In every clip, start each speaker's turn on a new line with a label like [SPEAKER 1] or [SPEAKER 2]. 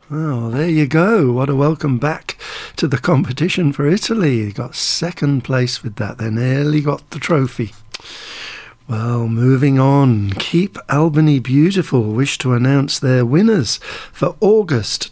[SPEAKER 1] Oh, there you go. What a welcome back to the competition for Italy. They got second place with that. They nearly got the trophy. Well, moving on. Keep Albany Beautiful wish to announce their winners for August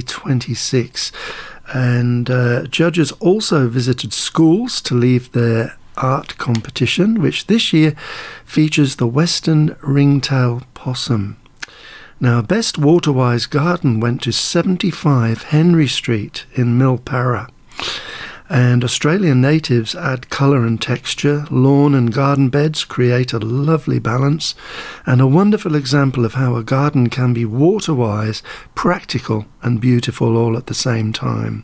[SPEAKER 1] 2026. And judges also visited schools to leave their art competition, which this year features the Western Ringtail Possum. Now, Best Waterwise Garden went to 75 Henry Street in Milpara. And Australian natives add colour and texture. Lawn and garden beds create a lovely balance and a wonderful example of how a garden can be water-wise, practical and beautiful all at the same time.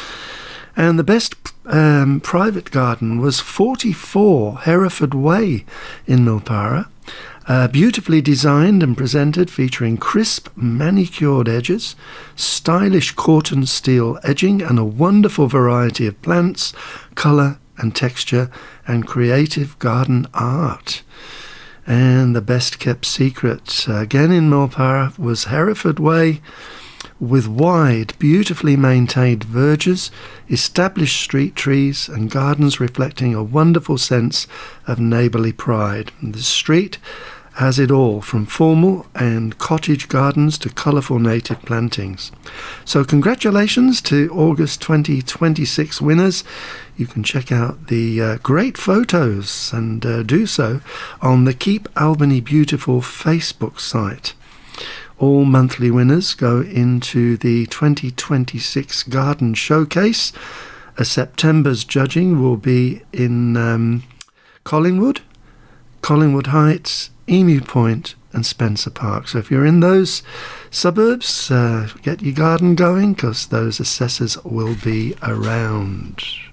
[SPEAKER 1] And the best private garden was 44 Hereford Way in Milpara. Beautifully designed and presented, featuring crisp manicured edges, stylish corten steel edging, and a wonderful variety of plants, colour and texture, and creative garden art. And the best kept secret, again in Milpara, was Hereford Way, with wide, beautifully maintained verges, established street trees, and gardens reflecting a wonderful sense of neighbourly pride. The street has it all, from formal and cottage gardens to colourful native plantings. So congratulations to August 2026 winners. You can check out the great photos and do so on the Keep Albany Beautiful Facebook site. All monthly winners go into the 2026 Garden Showcase. September's judging will be in Collingwood Heights, Emu Point and Spencer Park. So if you're in those suburbs, get your garden going, because those assessors will be around.